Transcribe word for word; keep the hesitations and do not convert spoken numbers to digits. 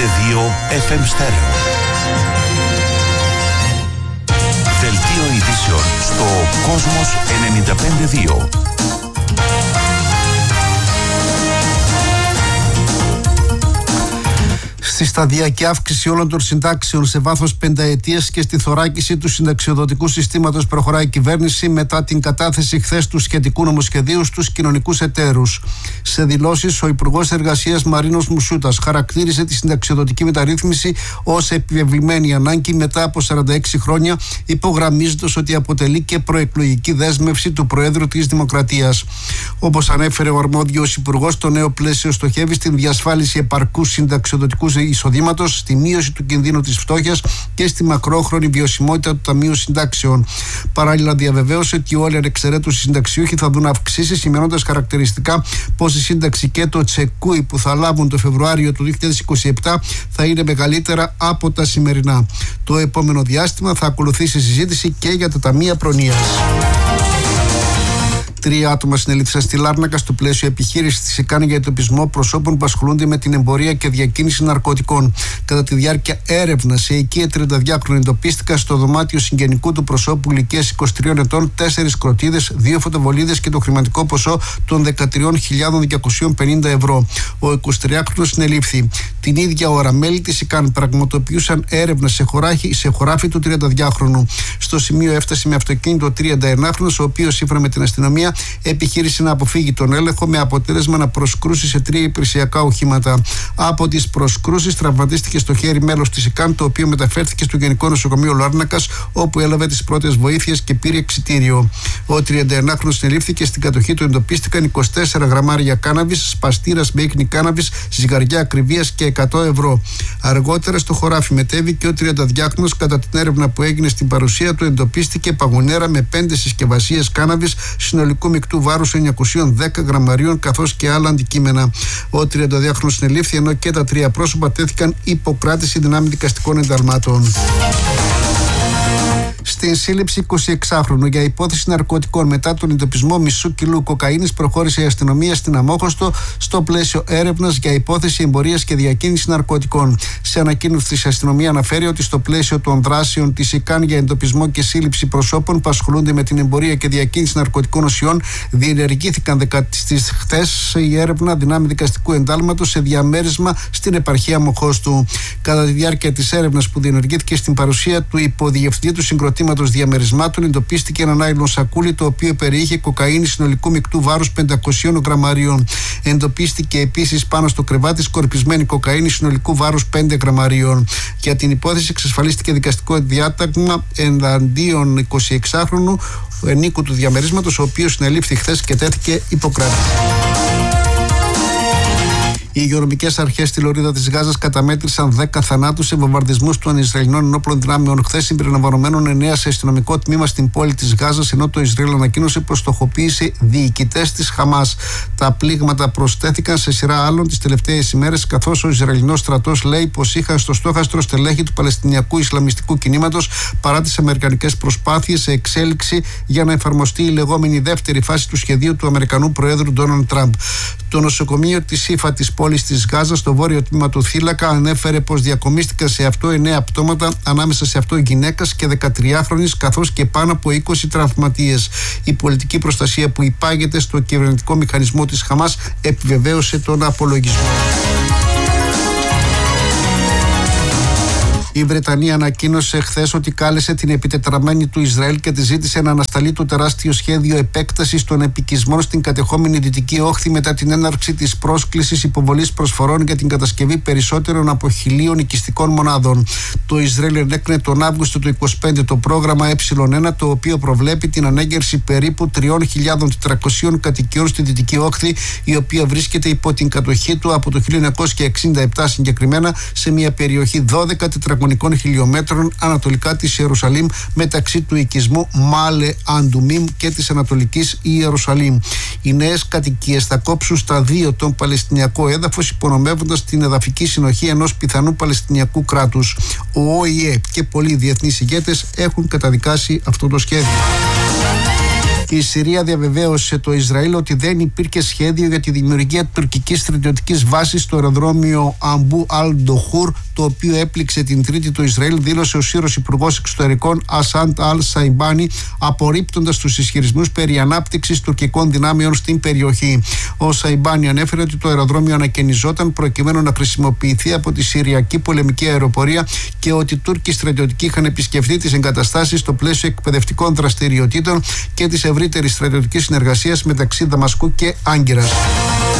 δύο εφ εμ Stereo. Δελτίο ειδήσεων στο Κόσμος ενενήντα πέντε δύο. Στη σταδιακή αύξηση όλων των συντάξεων σε βάθος πενταετίας και στη θωράκιση του συνταξιοδοτικού συστήματος προχωράει η κυβέρνηση μετά την κατάθεση χθες του σχετικού νομοσχεδίου στους κοινωνικούς εταίρους. Σε δηλώσεις, ο Υπουργός Εργασίας Μαρίνος Μουσούτας χαρακτήρισε τη συνταξιοδοτική μεταρρύθμιση ως επιβεβλημένη ανάγκη μετά από σαράντα έξι χρόνια, υπογραμμίζοντας ότι αποτελεί και προεκλογική δέσμευση του Προέδρου της Δημοκρατίας. Όπως ανέφερε ο αρμόδιος Υπουργός, το νέο πλαίσιο στοχεύει στην διασφάλιση επαρκούς συνταξιοδοτικού εισοδήματος, στη μείωση του κινδύνου της φτώχειας και στη μακρόχρονη βιωσιμότητα του Ταμείου Συντάξεων. Παράλληλα, διαβεβαίωσε ότι όλοι ανεξαιρέτως οι συνταξιούχοι θα δουν αυξήσεις, σημειώνοντας χαρακτηριστικά πως η σύνταξη και το τσεκούι που θα λάβουν το Φεβρουάριο του δύο χιλιάδες είκοσι επτά θα είναι μεγαλύτερα από τα σημερινά. Το επόμενο διάστημα θα ακολουθήσει συζήτηση και για τα ταμεία προνοίας. Τρία άτομα συνελήφθησαν στη Λάρνακα στο πλαίσιο επιχείρησης της ΕΚΑΝ για εντοπισμό προσώπων που ασχολούνται με την εμπορία και διακίνηση ναρκωτικών. Κατά τη διάρκεια έρευνας, σε οικία τριανταδυάχρονων εντοπίστηκαν στο δωμάτιο συγγενικού του προσώπου ηλικίας είκοσι τριών ετών τέσσερις κροτίδες, δύο φωτοβολίδες και το χρηματικό ποσό των δεκατρείς χιλιάδες διακόσια πενήντα ευρώ. Ο εικοσιτριάχρονος συνελήφθη. Την ίδια ώρα, μέλη της ΕΚΑΝ πραγματοποιούσαν έρευνα σε, χωράχη, σε χωράφι του τριανταδυάχρονου. Στο σημείο έφτασε με αυτοκίνητο τριανταενάχρονος, ο οποίος σύμφωνα με την αστυνομία επιχείρησε να αποφύγει τον έλεγχο με αποτέλεσμα να προσκρούσει σε τρία υπηρεσιακά οχήματα. Από τις προσκρούσεις τραυματίστηκε στο χέρι μέλος της ΕΚΑΝ, το οποίο μεταφέρθηκε στο Γενικό Νοσοκομείο Λάρνακας, όπου έλαβε τις πρώτες βοήθειες και πήρε εξιτήριο. Ο τριανταενάχρονος συνελήφθηκε. Στην κατοχή του εντοπίστηκαν είκοσι τέσσερα γραμμάρια κάναβης, σπαστήρας με ίχνη κάναβης, ζυγαριά ακριβίας και εκατό ευρώ. Αργότερα στο χωράφι μετέβη και ο τριανταδυάχρονος. Κατά την έρευνα που έγινε στην παρουσία του, εντοπίστηκε παγωνέρα με πέντε συσκευασίες κάναβης συνολικού μεικτού βάρους εννιακόσια δέκα γραμμαρίων, καθώς και άλλα αντικείμενα. Ο τριανταδυάχρονος συνελήφθη, ενώ και τα τρία πρόσωπα τέθηκαν υποκράτηση δυνάμει δικαστικών ενταλμάτων. Στην σύλληψη εικοσιεξάχρονου για υπόθεση ναρκωτικών μετά τον εντοπισμό μισού κιλού κοκαίνης προχώρησε η αστυνομία στην Αμόχωστο στο πλαίσιο έρευνας για υπόθεση εμπορίας και διακίνηση ναρκωτικών. Σε ανακοίνωση της αστυνομία αναφέρει ότι στο πλαίσιο των δράσεων της ΕΚΑΝ για εντοπισμό και σύλληψη προσώπων που ασχολούνται με την εμπορία και διακίνηση ναρκωτικών ουσιών, διενεργήθηκαν στις χτες η έρευνα δυνάμει δικαστικού εντάλματος σε διαμέρισμα στην επαρχία Αμοχώστου. Κατά τη διάρκεια της έρευνας που διενεργήθηκε στην παρουσία του υποδιευθυντή του συγκροτήματος διαμερισμάτων, εντοπίστηκε ένα νάιλον σακούλι το οποίο περιείχε κοκαίνη συνολικού μεικτού βάρους πεντακόσια γραμμαρίων. Εντοπίστηκε επίσης πάνω στο κρεβάτι σκορπισμένη κοκαίνη συνολικού βάρους πέντε γραμμαρίων. Για την υπόθεση εξασφαλίστηκε δικαστικό διάταγμα εναντίον εικοσιεξάχρονου ενίκου του διαμερίσματος, ο οποίος συνελήφθη χθες και τέθηκε υποκράτηση. Οι υγειονομικές αρχές στη Λωρίδα της Γάζας καταμέτρησαν δέκα θανάτους σε βομβαρδισμούς των Ισραηλινών ενόπλων δυνάμεων χθες, συμπεριλαμβανομένων εννέα σε αστυνομικό τμήμα στην πόλη της Γάζας, ενώ το Ισραήλ ανακοίνωσε πως στοχοποίησε διοικητές της Χαμάς. Τα πλήγματα προσθέθηκαν σε σειρά άλλων τις τελευταίες ημέρες, καθώς ο Ισραηλινός στρατός λέει πως είχαν στο στόχαστρο στελέχη του Παλαιστινιακού Ισλαμιστικού κινήματος παρά τις αμερικανικές προσπάθειες σε εξέλιξη για να εφαρμοστεί η λεγόμενη δεύτερη φάση του σχεδίου του Αμερικανού Προέδρου Ντόναλντ Τραμπ. Το νοσοκομείο της ΥΦΑ της πόλης της Γάζας, στο βόρειο τμήμα του Θύλακα, ανέφερε πως διακομίστηκαν σε αυτό εννέα πτώματα, ανάμεσα σε αυτό γυναίκας και δεκατριάχρονης, καθώς και πάνω από είκοσι τραυματίες. Η πολιτική προστασία που υπάγεται στο κυβερνητικό μηχανισμό της Χαμάς επιβεβαίωσε τον απολογισμό. Η Βρετανία ανακοίνωσε χθες ότι κάλεσε την επιτετραμένη του Ισραήλ και τη ζήτησε να ανασταλεί το τεράστιο σχέδιο επέκτασης των επικισμών στην κατεχόμενη Δυτική Όχθη μετά την έναρξη της πρόσκλησης υποβολής προσφορών για την κατασκευή περισσότερων από χιλίων οικιστικών μονάδων. Το Ισραήλ ενέκρινε τον Αύγουστο του είκοσι πέντε το πρόγραμμα Ε ένα, το οποίο προβλέπει την ανέγερση περίπου τρεις χιλιάδες τετρακόσιων κατοικιών στη Δυτική Όχθη, η οποία βρίσκεται υπό την κατοχή του από το χίλια εννιακόσια εξήντα επτά συγκεκριμένα σε μια περιοχή δώδεκα τετραγωνικών χιλιόμετρων ανατολικά της Ιερουσαλήμ, μεταξύ του οικισμού Μάλε Αντουμίμ και της Ανατολικής Ιερουσαλήμ. Οι νέες κατοικίες θα κόψουν στα δύο τον Παλαιστινιακό έδαφος, υπονομεύοντας την εδαφική συνοχή ενός πιθανού Παλαιστινιακού κράτους. Ο Ο Η Ε και πολλοί διεθνείς ηγέτες έχουν καταδικάσει αυτό το σχέδιο. Η Συρία διαβεβαίωσε το Ισραήλ ότι δεν υπήρχε σχέδιο για τη δημιουργία τουρκικής στρατιωτικής βάσης στο αεροδρόμιο Αμπού Αλ-Ντοχούρ, το οποίο έπληξε την Τρίτη το Ισραήλ, δήλωσε ο Σύρος Υπουργός Εξωτερικών Ασάντ Αλ-Σαϊμπάνι, απορρίπτοντας τους ισχυρισμούς περί ανάπτυξης τουρκικών δυνάμεων στην περιοχή. Ο Σαϊμπάνι ανέφερε ότι το αεροδρόμιο ανακαινιζόταν προκειμένου να χρησιμοποιηθεί από τη Συριακή πολεμική αεροπορία και ότι οι Τούρκοι στρατιωτικοί είχαν επισκεφτεί τις εγκαταστάσεις στο πλαίσιο εκπαιδευτικών δραστηριοτήτων και της ευρύτερης στρατιωτικής συνεργασίας μεταξύ Δαμασκού και Άγκυρας.